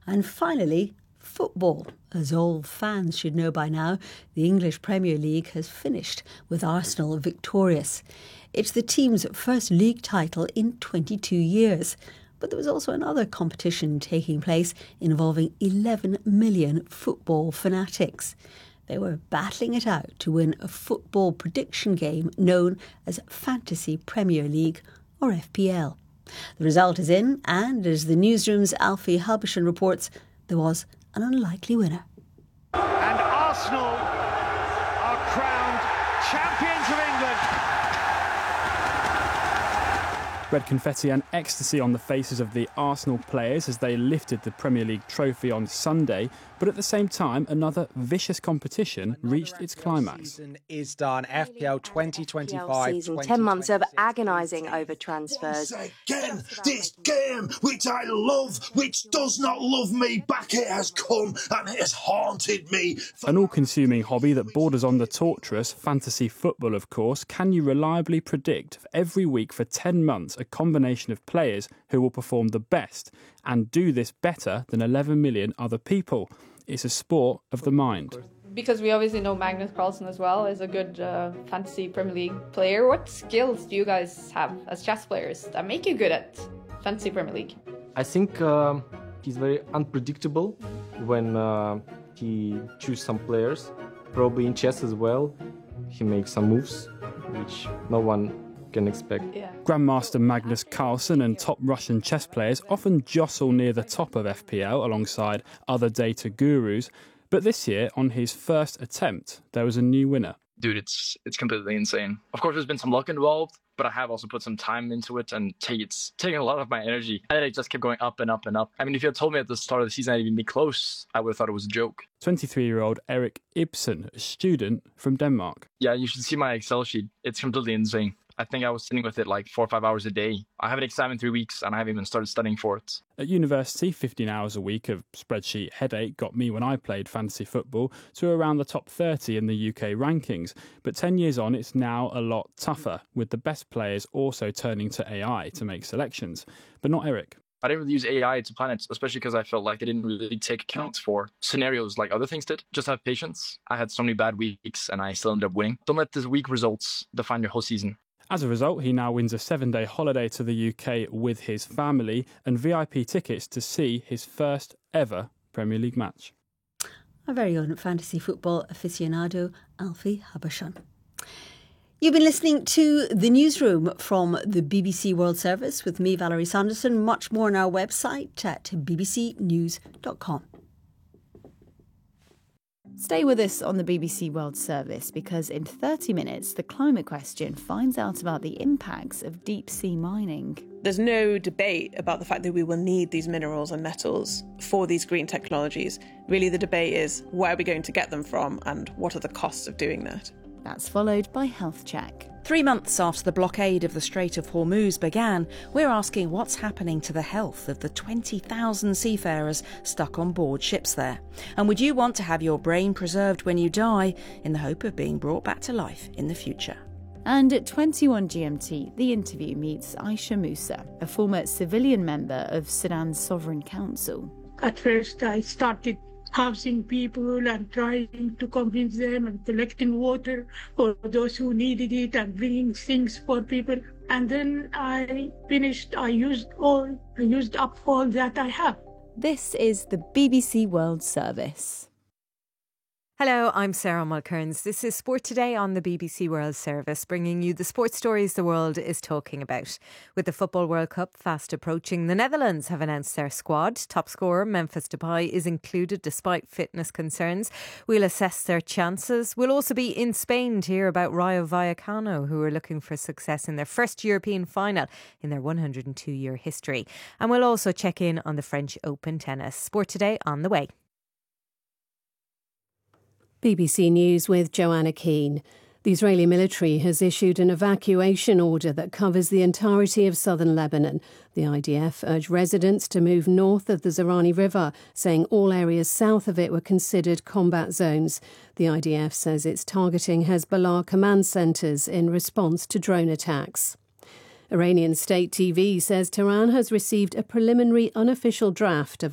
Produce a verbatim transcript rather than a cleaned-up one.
And finally, football. As all fans should know by now, the English Premier League has finished with Arsenal victorious. It's the team's first league title in twenty-two years. But there was also another competition taking place involving eleven million football fanatics. They were battling it out to win a football prediction game known as Fantasy Premier League, or F P L. The result is in, and as the newsroom's Alfie Halbershan reports, there was an unlikely winner. And Arsenal are crowned champions of England. Red confetti and ecstasy on the faces of the Arsenal players as they lifted the Premier League trophy on Sunday. But at the same time, another vicious competition reached its climax. Season is done. F P L twenty twenty-five. Season, ten months of agonising over transfers. Once again, this game, which I love, which does not love me, back it has come and it has haunted me. An all-consuming hobby that borders on the torturous, fantasy football, of course. Can you reliably predict every week for ten months a combination of players who will perform the best and do this better than eleven million other people? It's a sport of the mind. Because we obviously know Magnus Carlsen as well as a good uh, fantasy Premier League player. What skills do you guys have as chess players that make you good at fantasy Premier League? I think uh, he's very unpredictable when uh, he chooses some players. Probably in chess as well, he makes some moves which no one can expect. Yeah. Grandmaster Magnus Carlsen and top Russian chess players often jostle near the top of F P L alongside other data gurus. But this year, on his first attempt, there was a new winner. Dude, it's it's completely insane. Of course, there's been some luck involved, but I have also put some time into it, and take, it's taking a lot of my energy. And it just kept going up and up and up. I mean, if you had told me at the start of the season I'd even be close, I would have thought it was a joke. twenty-three-year-old Erik Ibsen, a student from Denmark. Yeah, you should see my Excel sheet. It's completely insane. I think I was sitting with it like four or five hours a day. I have an exam in three weeks and I haven't even started studying for it. At university, fifteen hours a week of spreadsheet headache got me when I played fantasy football to around the top thirty in the U K rankings. But ten years on, it's now a lot tougher, with the best players also turning to A I to make selections. But not Erik. I didn't really use A I to plan it, especially because I felt like they didn't really take account for scenarios like other things did. Just have patience. I had so many bad weeks and I still ended up winning. Don't let the weak results define your whole season. As a result, he now wins a seven-day holiday to the U K with his family and V I P tickets to see his first ever Premier League match. Our very own fantasy football aficionado, Alfie Halbershan. You've been listening to The Newsroom from the B B C World Service with me, Valerie Sanderson. Much more on our website at b b c news dot com. Stay with us on the B B C World Service because in thirty minutes, the climate question finds out about the impacts of deep sea mining. There's no debate about the fact that we will need these minerals and metals for these green technologies. Really, the debate is where are we going to get them from and what are the costs of doing that? That's followed by Health Check. Three months after the blockade of the Strait of Hormuz began, we're asking what's happening to the health of the twenty thousand seafarers stuck on board ships there. And would you want to have your brain preserved when you die in the hope of being brought back to life in the future? And at twenty-one G M T, The Interview meets Aisha Musa, a former civilian member of Sudan's Sovereign Council. At first I started housing people and trying to convince them and collecting water for those who needed it and bringing things for people. And then I finished, I used all, I used up all that I have. This is the B B C World Service. Hello, I'm Sarah Mulkerns. This is Sport Today on the B B C World Service, bringing you the sports stories the world is talking about. With the Football World Cup fast approaching, the Netherlands have announced their squad. Top scorer Memphis Depay is included despite fitness concerns. We'll assess their chances. We'll also be in Spain to hear about Rayo Vallecano, who are looking for success in their first European final in their one hundred two year history. And we'll also check in on the French Open tennis. Sport Today on the way. B B C News with Joanna Keane. The Israeli military has issued an evacuation order that covers the entirety of southern Lebanon. The I D F urged residents to move north of the Zerani River, saying all areas south of it were considered combat zones. The I D F says it's targeting Hezbollah command centres in response to drone attacks. Iranian state T V says Tehran has received a preliminary unofficial draft of